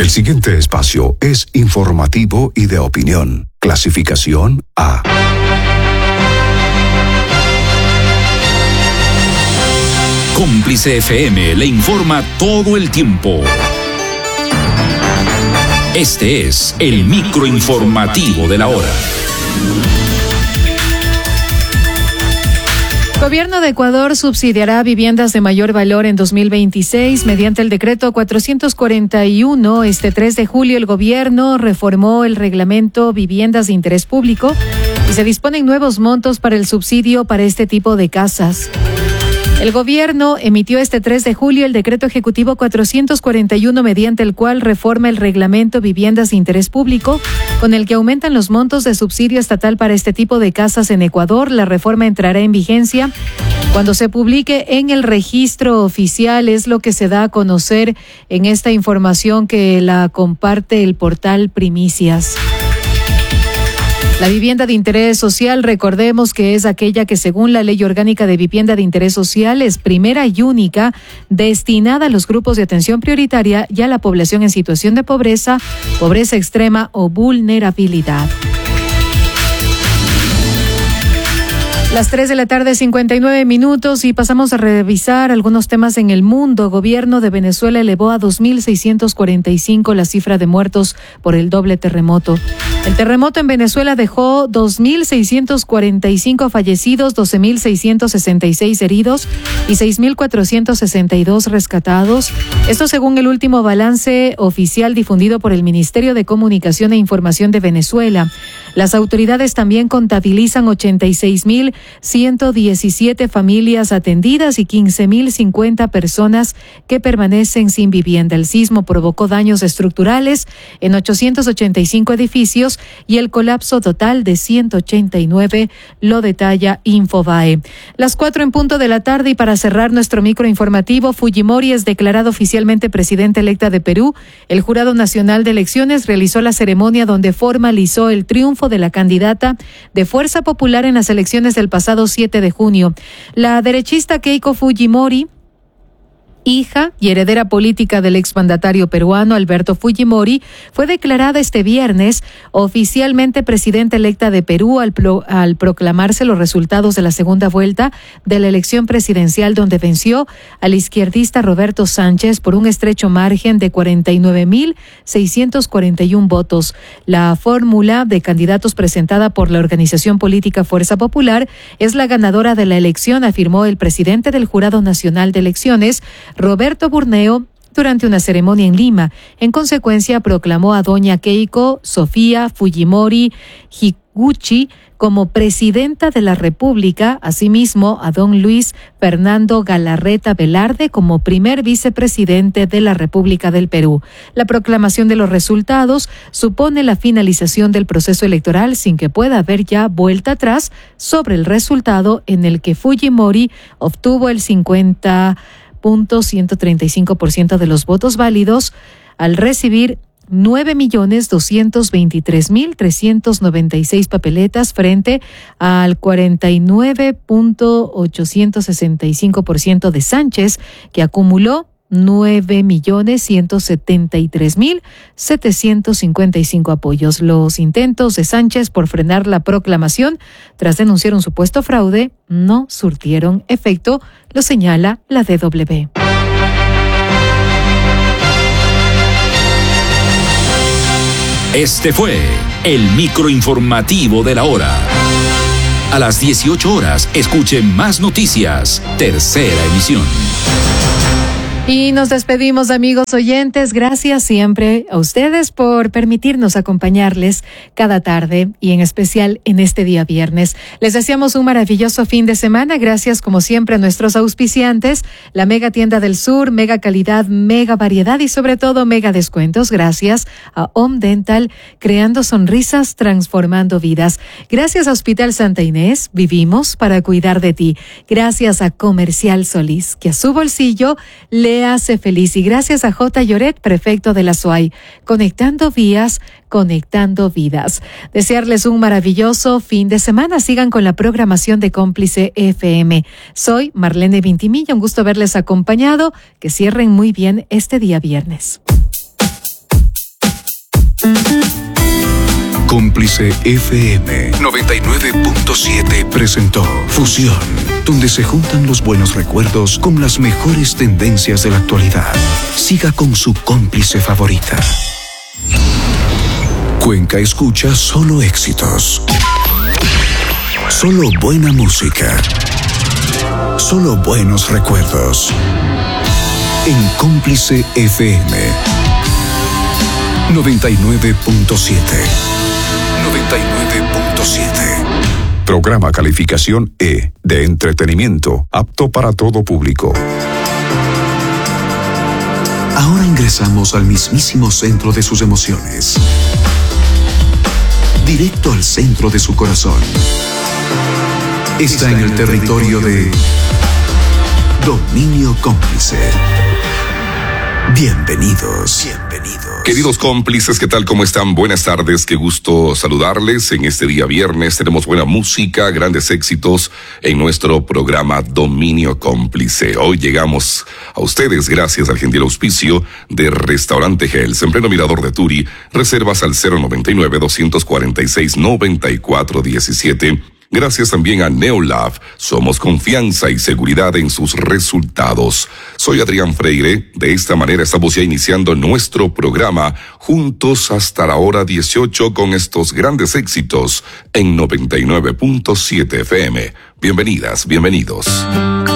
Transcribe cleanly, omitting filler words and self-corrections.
El siguiente espacio es informativo y de opinión. Clasificación A. Cómplice FM le informa todo el tiempo. Este es el microinformativo de la hora. Gobierno de Ecuador subsidiará viviendas de mayor valor en 2026 mediante el decreto 441. Este 3 de julio el gobierno reformó el reglamento Viviendas de Interés Público y se disponen nuevos montos para el subsidio para este tipo de casas. El gobierno emitió este 3 de julio el decreto ejecutivo 441 mediante el cual reforma el reglamento Viviendas de Interés Público, con el que aumentan los montos de subsidio estatal para este tipo de casas en Ecuador. La reforma entrará en vigencia cuando se publique en el registro oficial, es lo que se da a conocer en esta información que la comparte el portal Primicias. La vivienda de interés social, recordemos que es aquella que según la Ley Orgánica de Vivienda de Interés Social es primera y única destinada a los grupos de atención prioritaria y a la población en situación de pobreza, pobreza extrema o vulnerabilidad. Las 3 de la tarde, 59 minutos, y pasamos a revisar algunos temas en el mundo. Gobierno de Venezuela elevó a 2.645 la cifra de muertos por el doble terremoto. El terremoto en Venezuela dejó 2.645 fallecidos, 12.666 heridos y 6.462 rescatados. Esto según el último balance oficial difundido por el Ministerio de Comunicación e Información de Venezuela. Las autoridades también contabilizan 86.117 familias atendidas y 15.050 personas que permanecen sin vivienda. El sismo provocó daños estructurales en 885 edificios y el colapso total de 189, lo detalla Infobae. Las 4 en punto de la tarde, y para cerrar nuestro microinformativo, Fujimori es declarada oficialmente presidenta electa de Perú. El Jurado Nacional de Elecciones realizó la ceremonia donde formalizó el triunfo de la candidata de Fuerza Popular en las elecciones del pasado 7 de junio. La derechista Keiko Fujimori, hija y heredera política del exmandatario peruano Alberto Fujimori, fue declarada este viernes oficialmente presidenta electa de Perú al proclamarse los resultados de la segunda vuelta de la elección presidencial, donde venció al izquierdista Roberto Sánchez por un estrecho margen de 49.641 votos. La fórmula de candidatos presentada por la organización política Fuerza Popular es la ganadora de la elección, afirmó el presidente del Jurado Nacional de Elecciones, Roberto Burneo, durante una ceremonia en Lima. En consecuencia, proclamó a doña Keiko Sofía Fujimori Higuchi como presidenta de la República, asimismo a don Luis Fernando Galarreta Velarde como primer vicepresidente de la República del Perú. La proclamación de los resultados supone la finalización del proceso electoral sin que pueda haber ya vuelta atrás sobre el resultado, en el que Fujimori obtuvo el 50.135% de los votos válidos al recibir 9.223.396 papeletas frente al 49.865% de Sánchez, que acumuló 9.173.755 apoyos. Los intentos de Sánchez por frenar la proclamación tras denunciar un supuesto fraude no surtieron efecto, lo señala la DW. Este fue el microinformativo de la hora. A las 18 horas, escuche más noticias. Tercera emisión. Y nos despedimos, amigos oyentes. Gracias siempre a ustedes por permitirnos acompañarles cada tarde y en especial en este día viernes. Les deseamos un maravilloso fin de semana. Gracias como siempre a nuestros auspiciantes, la Mega Tienda del Sur, mega calidad, mega variedad y sobre todo mega descuentos. Gracias a Home Dental, creando sonrisas, transformando vidas. Gracias a Hospital Santa Inés, vivimos para cuidar de ti. Gracias a Comercial Solís, que a su bolsillo le hace feliz, y gracias a J. Lloret, prefecto de la SUAY, conectando vías, conectando vidas. Desearles un maravilloso fin de semana. Sigan con la programación de Cómplice FM. Soy Marlene Vintimilla, un gusto haberles acompañado. Que cierren muy bien este día viernes. Cómplice FM 99.7 presentó Fusión, donde se juntan los buenos recuerdos con las mejores tendencias de la actualidad. Siga con su cómplice favorita. Cuenca escucha solo éxitos. Solo buena música. Solo buenos recuerdos. En Cómplice FM 99.7. 99.7. Programa calificación E, de entretenimiento, apto para todo público. Ahora ingresamos al mismísimo centro de sus emociones. Directo al centro de su corazón. Está en el territorio de Dominio Cómplice. Bienvenidos. Queridos cómplices, ¿qué tal? ¿Cómo están? Buenas tardes, qué gusto saludarles. En este día viernes tenemos buena música, grandes éxitos en nuestro programa Dominio Cómplice. Hoy llegamos a ustedes gracias al gentil auspicio de Restaurante Hells, en pleno Mirador de Turi. Reservas al 099-246-9417. Gracias también a Neolab. Somos confianza y seguridad en sus resultados. Soy Adrián Freire. De esta manera estamos ya iniciando nuestro programa juntos hasta la hora 18 con estos grandes éxitos en 99.7 FM. Bienvenidas, bienvenidos.